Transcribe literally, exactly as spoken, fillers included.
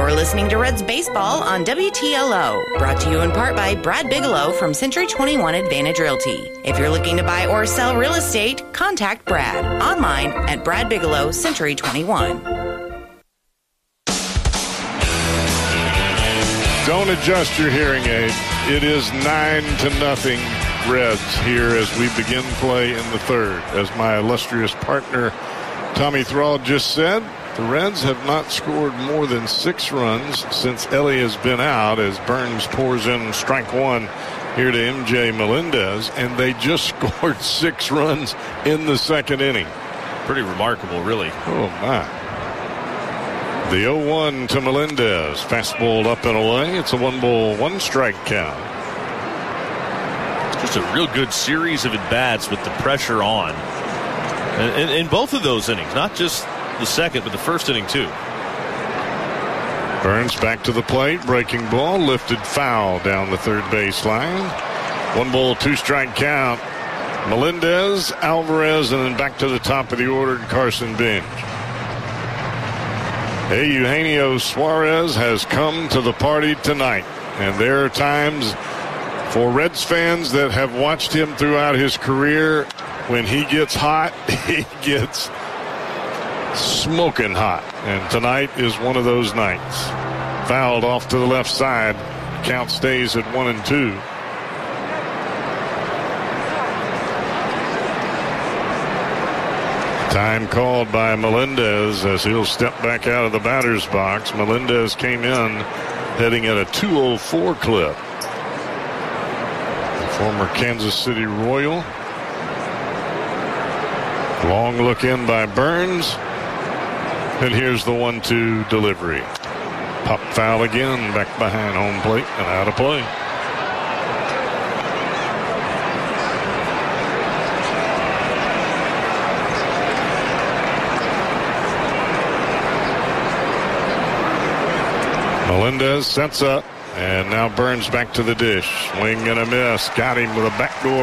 You're listening to Reds Baseball on W T L O, brought to you in part by Brad Bigelow from Century twenty-one Advantage Realty. If you're looking to buy or sell real estate, contact Brad online at Brad Bigelow Century twenty-one. Don't adjust your hearing aid. It is nine to nothing Reds here as we begin play in the third. As my illustrious partner Tommy Thrall just said, the Reds have not scored more than six runs since Ellie has been out, as Burns pours in strike one here to M J Melendez, and they just scored six runs in the second inning. Pretty remarkable, really. Oh, my. The oh one to Melendez. Fastball up and away. It's a one ball, one strike count. Just a real good series of at-bats with the pressure on. In, in, in both of those innings, not just the second, but the first inning, too. Burns back to the plate. Breaking ball. Lifted foul down the third base line. One ball, two strike count. Melendez, Alvarez, and then back to the top of the order, Carson Bench. Hey, Eugenio Suarez has come to the party tonight. And there are times for Reds fans that have watched him throughout his career, when he gets hot, he gets smoking hot. And tonight is one of those nights. Fouled off to the left side. Count stays at one and two. Time called by Melendez as he'll step back out of the batter's box. Melendez came in heading at a two oh four clip. The former Kansas City Royal. Long look in by Burns. And here's the one two delivery. Pop foul again, back behind home plate and out of play. Melendez sets up, and now Burns back to the dish. Swing and a miss. Got him with a backdoor